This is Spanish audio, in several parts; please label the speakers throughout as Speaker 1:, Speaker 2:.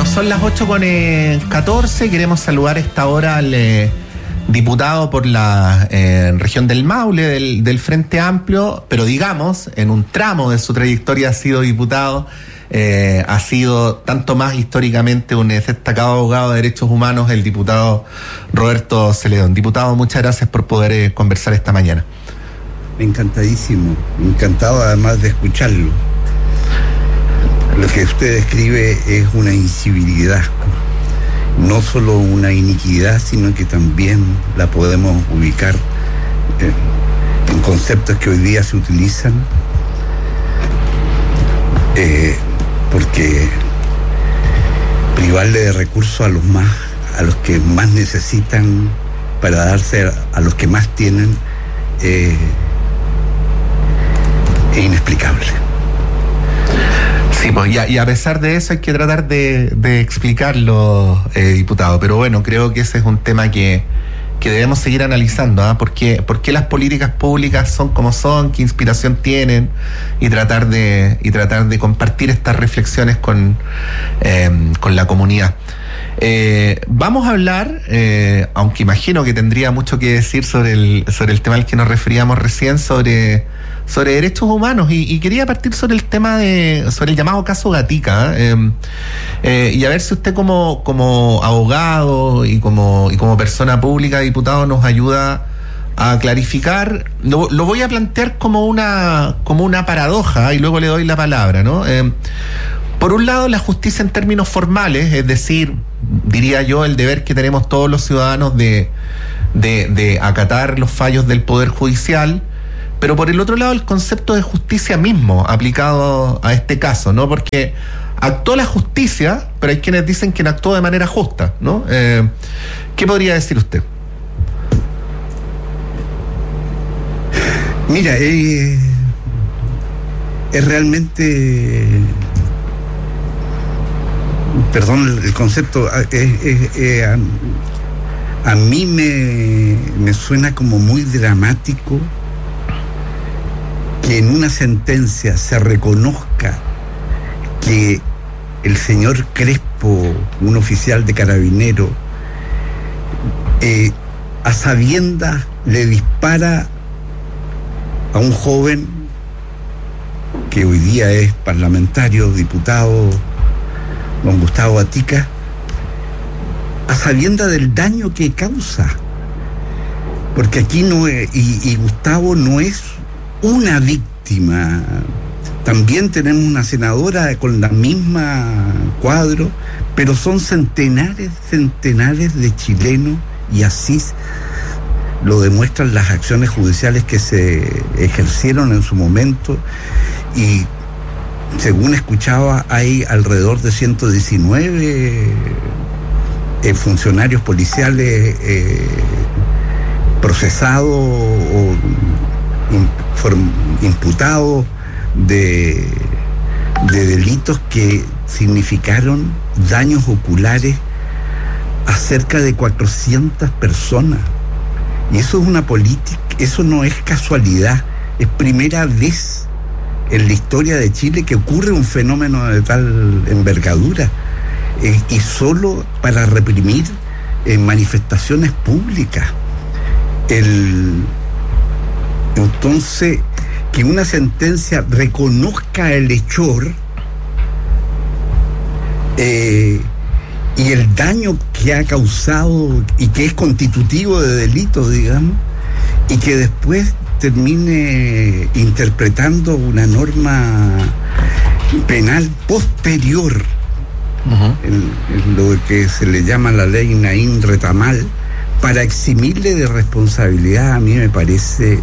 Speaker 1: Bueno, son las 8:14. Queremos saludar a esta hora al diputado por la región del Maule, del Frente Amplio, pero digamos, en un tramo de su trayectoria ha sido diputado, ha sido tanto más históricamente un destacado abogado de derechos humanos, el diputado Roberto Celedón. Diputado, muchas gracias por poder conversar esta mañana.
Speaker 2: Encantadísimo, encantado además de escucharlo. Lo que usted describe es una incivilidad, no solo una iniquidad, sino que también la podemos ubicar en conceptos que hoy día se utilizan, porque privarle de recursos a los que más necesitan para darse a los que más tienen es inexplicable.
Speaker 1: Sí, pues, y a pesar de eso hay que tratar de explicarlo, diputado. Pero bueno, creo que ese es un tema que debemos seguir analizando, ¿eh? ¿Por qué las políticas públicas son como son? ¿Qué inspiración tienen? Y tratar de compartir estas reflexiones con la comunidad. Vamos a hablar, aunque imagino que tendría mucho que decir sobre el tema al que nos referíamos recién, sobre derechos humanos, y quería partir sobre el tema sobre el llamado caso Gatica, y a ver si usted como abogado y como persona pública, diputado, nos ayuda a clarificar. Lo voy a plantear como una paradoja, y luego le doy la palabra, ¿no? Por un lado, la justicia en términos formales, es decir, diría yo, el deber que tenemos todos los ciudadanos de acatar los fallos del Poder Judicial, pero por el otro lado el concepto de justicia mismo aplicado a este caso, ¿no? Porque actuó la justicia, pero hay quienes dicen que no actuó de manera justa, ¿no? ¿Qué podría decir usted?
Speaker 2: Mira, es realmente... Perdón el concepto, a mí me suena como muy dramático que en una sentencia se reconozca que el señor Crespo, un oficial de Carabineros, a sabiendas le dispara a un joven que hoy día es parlamentario, diputado, don Gustavo Gatica, a sabiendas del daño que causa, porque aquí no es, y Gustavo no es una víctima. También tenemos una senadora con la misma cuadro, pero son centenares de chilenos, y así lo demuestran las acciones judiciales que se ejercieron en su momento. Y según escuchaba, hay alrededor de 119 funcionarios policiales procesados o imputados de delitos que significaron daños oculares a cerca de 400 personas. Y eso es una política, eso no es casualidad, es primera vez en la historia de Chile que ocurre un fenómeno de tal envergadura, y solo para reprimir manifestaciones públicas. Entonces, que una sentencia reconozca el hechor y el daño que ha causado y que es constitutivo de delito, digamos, y que después termine interpretando una norma penal posterior, en lo que se le llama la ley Naín Retamal, para eximirle de responsabilidad, a mí me parece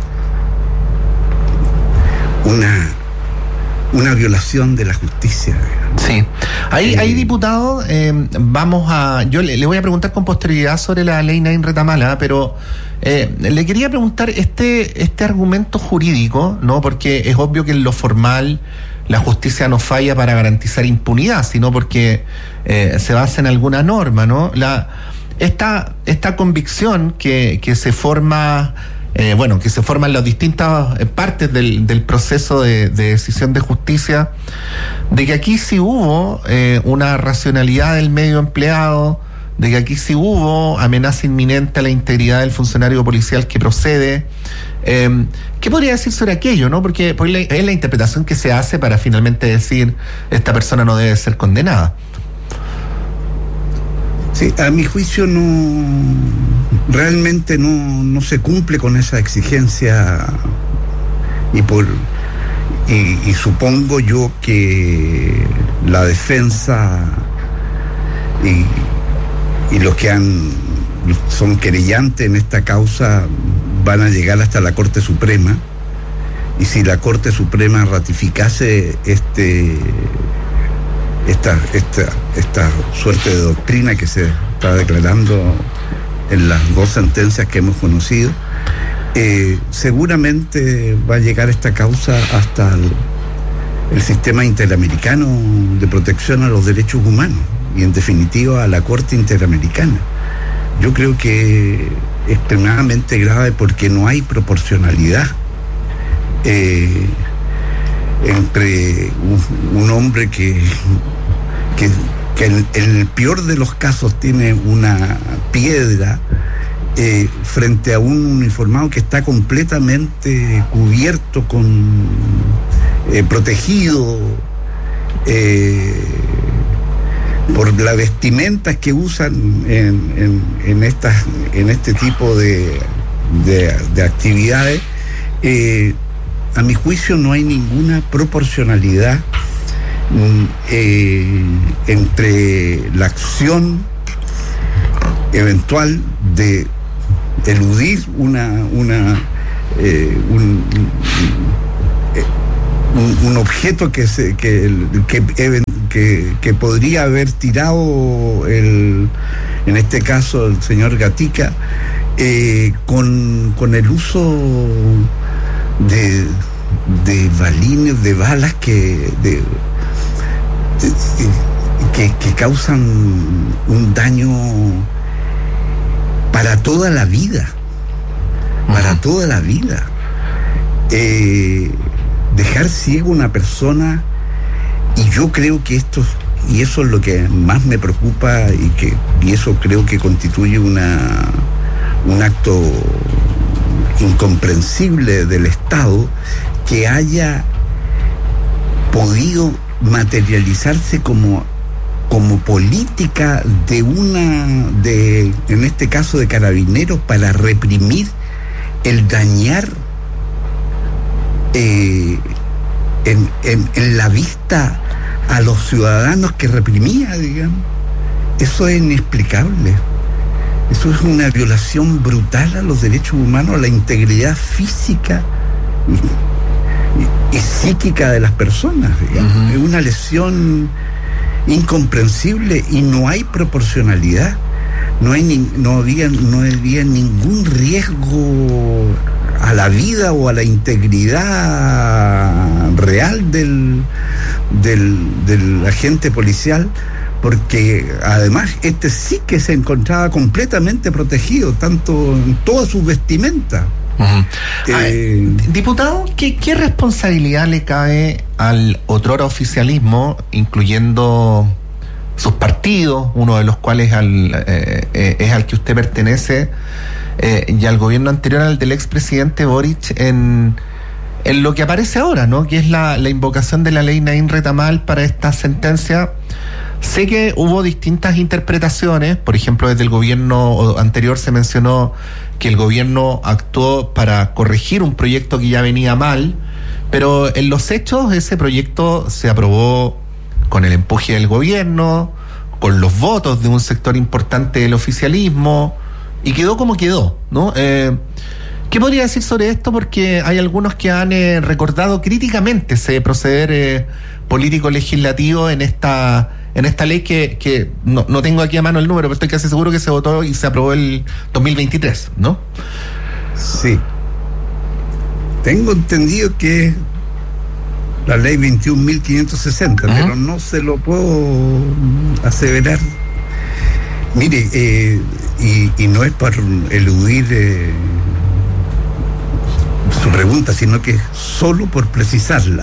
Speaker 2: una violación de la justicia.
Speaker 1: Sí. Ahí diputado, yo le voy a preguntar con posterioridad sobre la ley Naín Retamal, pero le quería preguntar este argumento jurídico, ¿no? Porque es obvio que en lo formal la justicia no falla para garantizar impunidad, sino porque se basa en alguna norma, ¿no? Esta convicción que se forma que se forman las distintas partes del proceso de decisión de justicia, de que aquí sí hubo una racionalidad del medio empleado, de que aquí sí hubo amenaza inminente a la integridad del funcionario policial que procede. ¿Qué podría decir sobre aquello, no? Porque es la interpretación que se hace para finalmente decir esta persona no debe ser condenada.
Speaker 2: Sí, a mi juicio realmente no se cumple con esa exigencia y supongo yo que la defensa y los que son querellantes en esta causa van a llegar hasta la Corte Suprema, y si la Corte Suprema ratificase esta suerte de doctrina que se está declarando en las dos sentencias que hemos conocido, seguramente va a llegar esta causa hasta el sistema interamericano de protección a los derechos humanos y en definitiva a la Corte Interamericana. Yo creo que es extremadamente grave porque no hay proporcionalidad entre un hombre que en el peor de los casos tiene una piedra frente a un uniformado que está completamente cubierto protegido por las vestimentas que usan en este tipo de actividades. A mi juicio no hay ninguna proporcionalidad entre la acción eventual de eludir un objeto que podría haber tirado en este caso el señor Gatica, con el uso de balines, de balas que causan un daño para toda la vida, dejar ciego a una persona. Y yo creo que eso es lo que más me preocupa, y eso creo que constituye un acto incomprensible del Estado, que haya podido materializarse como política en este caso de Carabineros, para reprimir el dañar en la vista a los ciudadanos que reprimía, digamos. Eso es inexplicable. Eso es una violación brutal a los derechos humanos, a la integridad física y psíquica de las personas, digamos. Uh-huh. Es una lesión incomprensible y no hay proporcionalidad. No había ningún riesgo a la vida o a la integridad real del agente policial, porque además sí que se encontraba completamente protegido, tanto en toda su vestimenta.
Speaker 1: Uh-huh. Diputado, ¿qué responsabilidad le cae al otrora oficialismo, incluyendo sus partidos, uno de los cuales es al que usted pertenece, y al gobierno anterior, al del expresidente Boric, en lo que aparece ahora, ¿no? Que es la invocación de la ley Naín Retamal para esta sentencia? Sé que hubo distintas interpretaciones. Por ejemplo, desde el gobierno anterior se mencionó que el gobierno actuó para corregir un proyecto que ya venía mal, pero en los hechos ese proyecto se aprobó con el empuje del gobierno, con los votos de un sector importante del oficialismo, y quedó como quedó, ¿no? ¿Qué podría decir sobre esto? Porque hay algunos que han recordado críticamente ese proceder político-legislativo en esta ley que no tengo aquí a mano el número, pero estoy casi seguro que se votó y se aprobó el 2023, ¿no?
Speaker 2: Sí. Tengo entendido que la ley 21.560, uh-huh, pero no se lo puedo aseverar. Mire, y no es para eludir su pregunta, sino que solo por precisarla.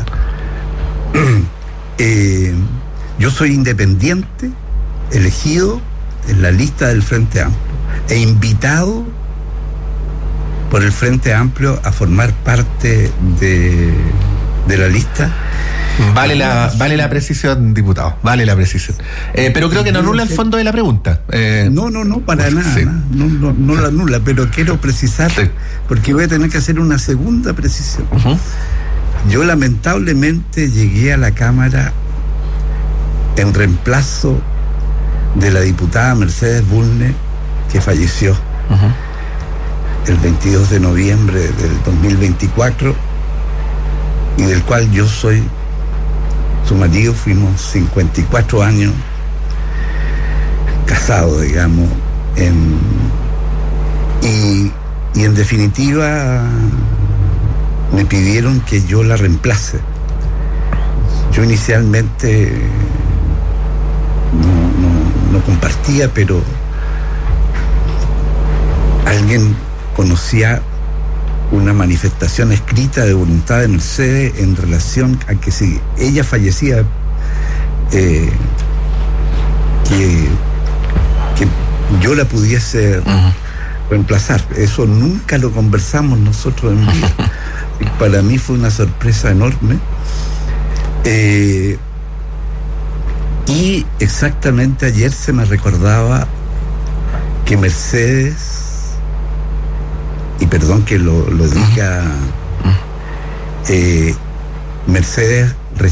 Speaker 2: Yo soy independiente, elegido en la lista del Frente Amplio e invitado por el Frente Amplio a formar parte de la lista.
Speaker 1: Vale la precisión, diputado, vale la precisión. Pero creo que no anula el fondo de la pregunta.
Speaker 2: No, para nada.
Speaker 1: Sí.
Speaker 2: No la anula, pero quiero precisar,
Speaker 1: sí,
Speaker 2: porque voy a tener que hacer una segunda precisión.
Speaker 1: Uh-huh.
Speaker 2: Yo lamentablemente llegué a la Cámara en reemplazo de la diputada Mercedes Bulnes, que falleció el 22 de noviembre del 2024, y del cual yo soy su marido. Fuimos 54 años casados, digamos, y en definitiva me pidieron que yo la reemplace. Yo inicialmente no compartía, pero alguien conocía una manifestación escrita de voluntad de Mercedes en relación a que si ella fallecía, que yo la pudiese reemplazar. Eso nunca lo conversamos nosotros en vida. Para mí fue una sorpresa enorme. Y exactamente ayer se me recordaba que Mercedes, y perdón que lo diga, Mercedes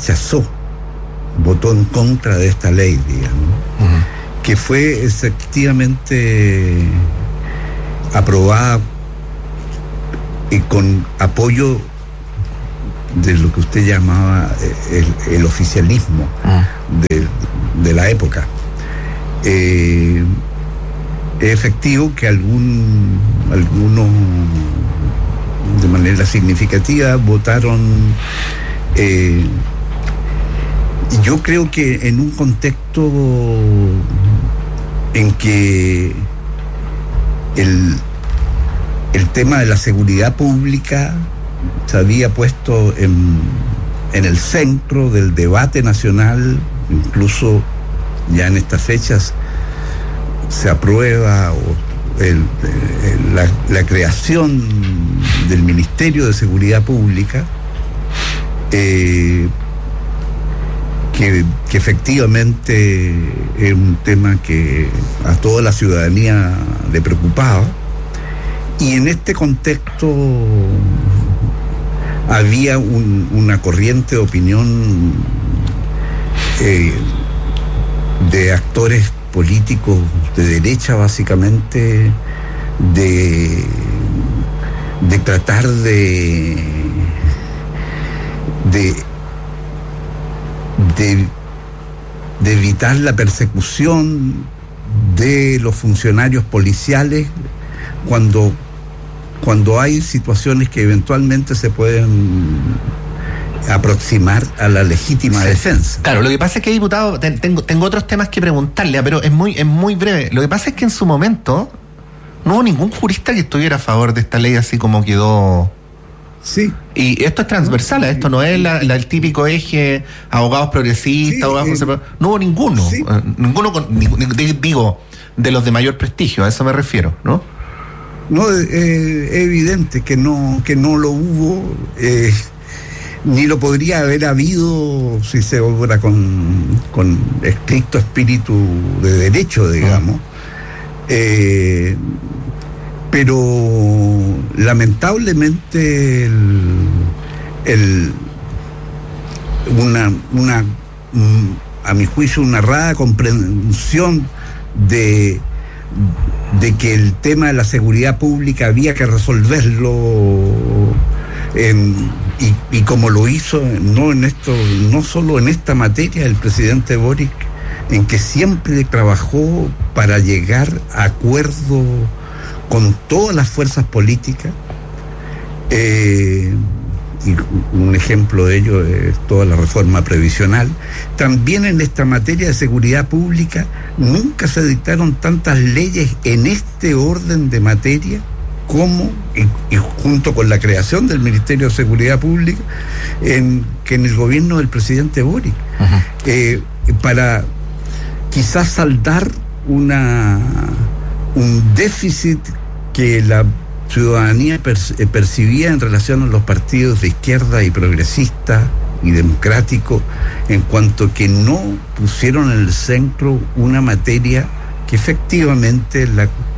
Speaker 2: votó en contra de esta ley, digamos, que fue efectivamente aprobada y con apoyo de lo que usted llamaba el oficialismo de la época. Es efectivo que algunos de manera significativa votaron. Yo creo que en un contexto en que el tema de la seguridad pública se había puesto en el centro del debate nacional, incluso ya en estas fechas se aprueba la creación del Ministerio de Seguridad Pública, que efectivamente es un tema que a toda la ciudadanía le preocupaba, y en este contexto había una corriente de opinión de actores políticos de derecha, básicamente, de tratar de evitar la persecución de los funcionarios policiales cuando hay situaciones que eventualmente se pueden aproximar a la legítima defensa.
Speaker 1: Claro, lo que pasa es que, diputado, tengo otros temas que preguntarle, pero es muy breve. Lo que pasa es que en su momento no hubo ningún jurista que estuviera a favor de esta ley así como quedó.
Speaker 2: Sí.
Speaker 1: Y esto es transversal, esto no es el típico eje abogados progresistas, sí, abogados conservadores. No hubo ninguno, sí. Digo, de los de mayor prestigio, a eso me refiero, ¿no?
Speaker 2: No, es evidente que no lo hubo, ni lo podría haber habido si se obra con estricto espíritu de derecho, digamos. Pero lamentablemente a mi juicio, una errada comprensión de que el tema de la seguridad pública había que resolverlo y como lo hizo no solo en esta materia el presidente Boric, en que siempre trabajó para llegar a acuerdo con todas las fuerzas políticas, y un ejemplo de ello es toda la reforma previsional. También en esta materia de seguridad pública nunca se dictaron tantas leyes en este orden de materia cómo, y junto con la creación del Ministerio de Seguridad Pública, que en el gobierno del presidente Boric, para quizás saldar un déficit que la ciudadanía percibía en relación a los partidos de izquierda y progresista y democrático, en cuanto que no pusieron en el centro una materia que efectivamente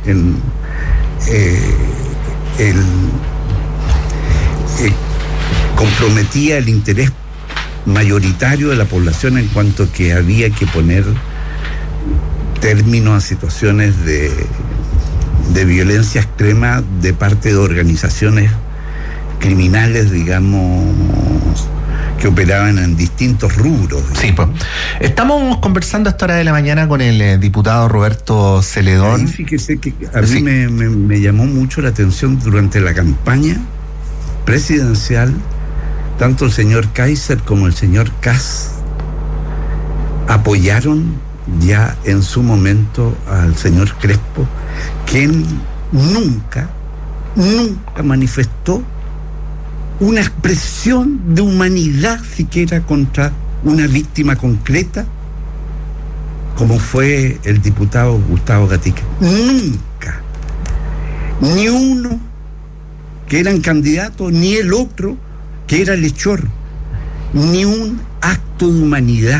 Speaker 2: comprometía el interés mayoritario de la población, en cuanto que había que poner término a situaciones de violencia extrema de parte de organizaciones criminales, digamos, que operaban en distintos rubros.
Speaker 1: Sí, pues. Estamos conversando a esta hora de la mañana con el diputado Roberto Celedón.
Speaker 2: Ahí fíjese que a mí me llamó mucho la atención durante la campaña presidencial, tanto el señor Kaiser como el señor Kass apoyaron ya en su momento al señor Crespo, quien nunca manifestó una expresión de humanidad siquiera contra una víctima concreta, como fue el diputado Gustavo Gatica. Nunca. Ni uno que eran candidatos, ni el otro que era lechor. Ni un acto de humanidad.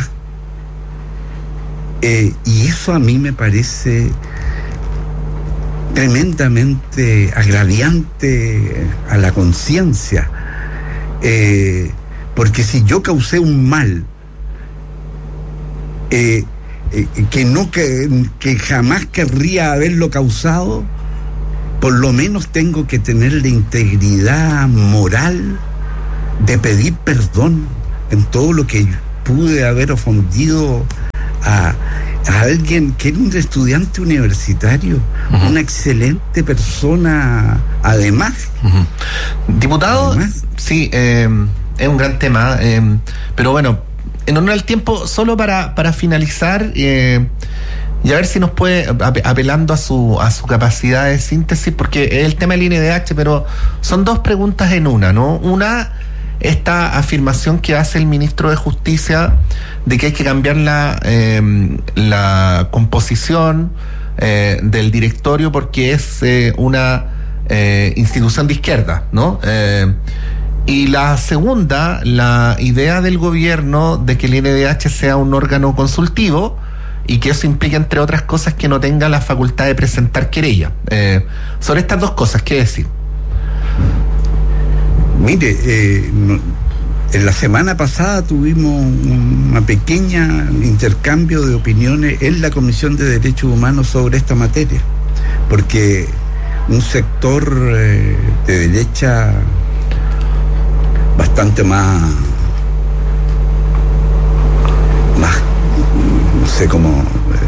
Speaker 2: Y eso a mí me parece tremendamente agraviante a la conciencia. Porque si yo causé un mal que jamás querría haberlo causado, por lo menos tengo que tener la integridad moral de pedir perdón en todo lo que pude haber ofendido a alguien que era un estudiante universitario, una excelente persona, además.
Speaker 1: Diputado, sí, es un gran tema, pero bueno, en honor al tiempo, solo para finalizar, y a ver si nos puede, apelando a su capacidad de síntesis, porque es el tema del INDH, pero son dos preguntas en una, ¿no? Una, esta afirmación que hace el ministro de Justicia de que hay que cambiar la composición del directorio porque es una institución de izquierda, ¿no? Y la segunda, la idea del gobierno de que el INDH sea un órgano consultivo y que eso implica, entre otras cosas, que no tenga la facultad de presentar querella. Sobre estas dos cosas, ¿qué decir?
Speaker 2: Mire, en la semana pasada tuvimos una pequeña intercambio de opiniones en la Comisión de Derechos Humanos sobre esta materia, porque un sector de derecha bastante más no sé cómo,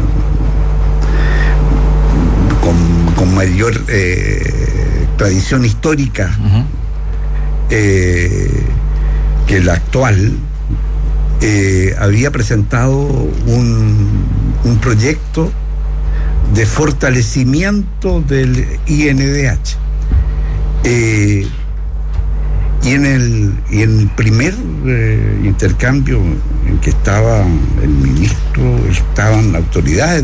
Speaker 2: con mayor tradición histórica que la actual, había presentado un proyecto de fortalecimiento del INDH. Y en el primer intercambio en que estaba el ministro, estaban autoridades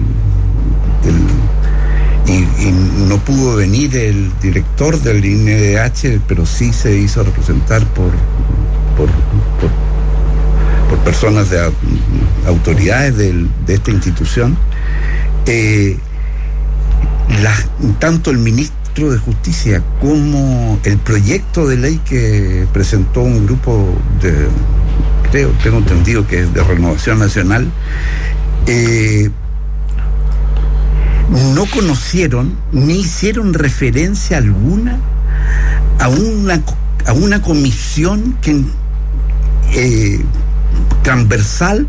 Speaker 2: y no pudo venir el director del INDH, pero sí se hizo representar por personas de autoridades de esta institución. Tanto el ministro de Justicia como el proyecto de ley que presentó un grupo tengo entendido que es de Renovación Nacional, no conocieron ni hicieron referencia alguna a una comisión transversal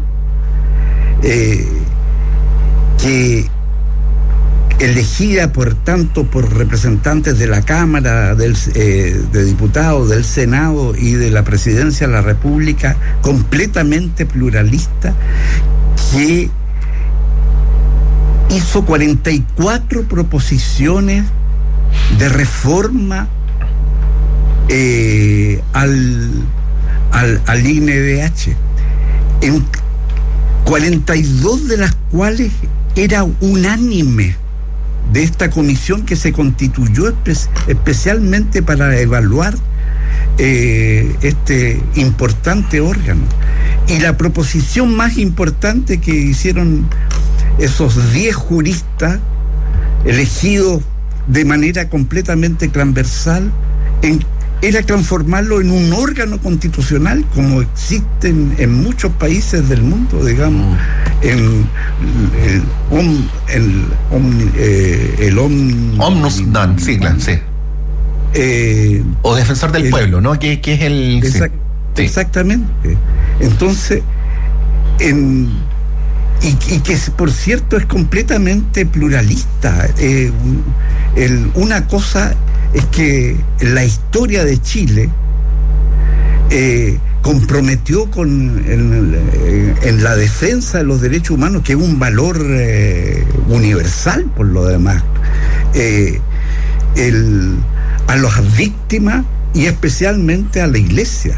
Speaker 2: que elegida por representantes de la Cámara de Diputados, del Senado y de la Presidencia de la República, completamente pluralista, que hizo 44 proposiciones de reforma al INDH, en 42 de las cuales era unánime, de esta comisión que se constituyó especialmente para evaluar este importante órgano. Y la proposición más importante que hicieron esos 10 juristas elegidos de manera completamente transversal era transformarlo en un órgano constitucional, como existen en muchos países del mundo, digamos,
Speaker 1: Ombudsman, sí, claro, sí. O defensor del pueblo, ¿no? Que es el...
Speaker 2: Sí. Exactamente. Entonces, y que por cierto es completamente pluralista. Una cosa es que la historia de Chile comprometió en la defensa de los derechos humanos, que es un valor universal por lo demás, a las víctimas y especialmente a la Iglesia.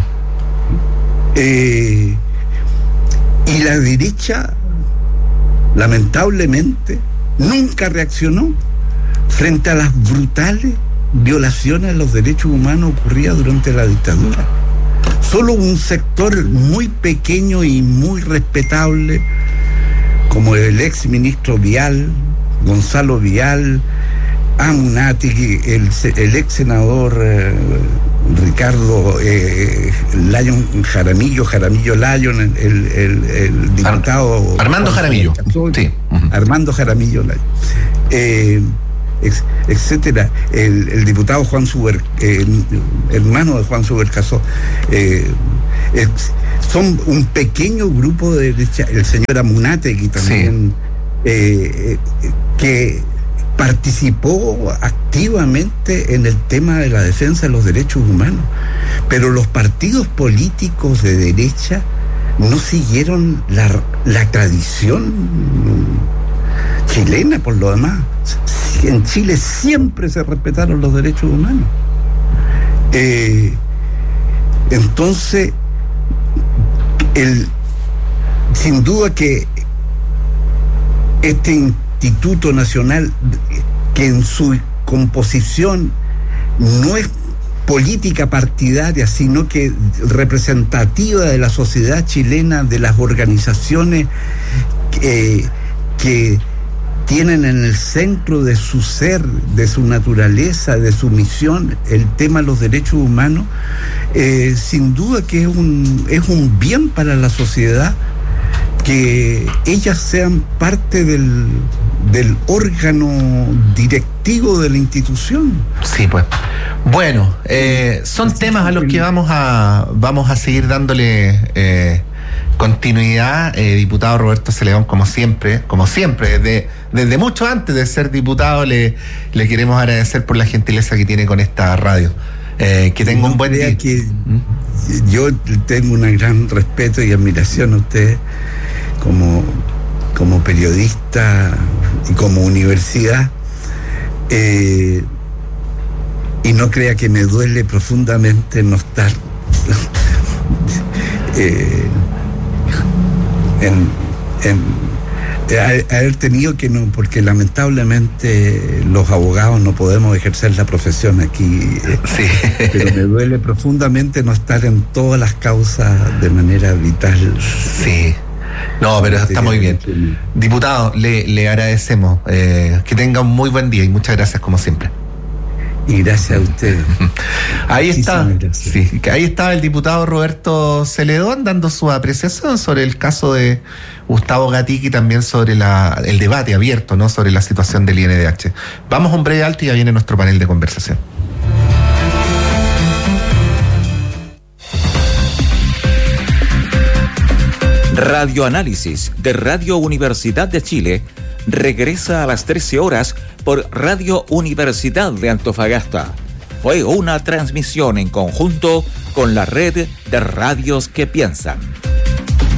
Speaker 2: Y la derecha, lamentablemente, nunca reaccionó frente a las brutales violaciones a los derechos humanos ocurridas durante la dictadura. Solo un sector muy pequeño y muy respetable, como el ex ministro Vial, Gonzalo Vial, Amunati, el ex senador Ricardo Lyon Jaramillo Lyon, el diputado
Speaker 1: Armando Jaramillo, sí.
Speaker 2: Armando Jaramillo Lyon, etcétera, el diputado Juan Suber, hermano de Juan Subercasó, son un pequeño grupo de derecha, el señor Amunate, que también que participó activamente en el tema de la defensa de los derechos humanos, pero los partidos políticos de derecha no siguieron la tradición chilena, por lo demás. En Chile siempre se respetaron los derechos humanos. Entonces, sin duda que este Instituto Nacional, que en su composición no es política partidaria, sino que representativa de la sociedad chilena, de las organizaciones que tienen en el centro de su ser, de su naturaleza, de su misión, el tema de los derechos humanos, sin duda que es un bien para la sociedad que ellas sean parte del órgano directivo de la institución.
Speaker 1: Sí, pues. Bueno, son temas a los que vamos a seguir dándole continuidad. Diputado Roberto Celedón, como siempre, desde mucho antes de ser diputado, le queremos agradecer por la gentileza que tiene con esta radio. Que tenga un buen día.
Speaker 2: Que yo tengo un gran respeto y admiración a usted como periodista y como universidad, y no crea que me duele profundamente no estar haber tenido que no, porque lamentablemente los abogados no podemos ejercer la profesión aquí,
Speaker 1: sí.
Speaker 2: Pero me duele profundamente no estar en todas las causas de manera vital.
Speaker 1: Sí. No, pero está muy bien. Diputado, le agradecemos. Que tenga un muy buen día y muchas gracias como siempre.
Speaker 2: Y gracias a ustedes.
Speaker 1: Ahí está. Sí, ahí está el diputado Roberto Celedón dando su apreciación sobre el caso de Gustavo Gatica y también sobre el debate abierto, ¿no?, sobre la situación del INDH. Vamos a un breve alto y ya viene nuestro panel de conversación.
Speaker 3: Radioanálisis de Radio Universidad de Chile regresa a las 13 horas por Radio Universidad de Antofagasta. Fue una transmisión en conjunto con la red de radios que piensan.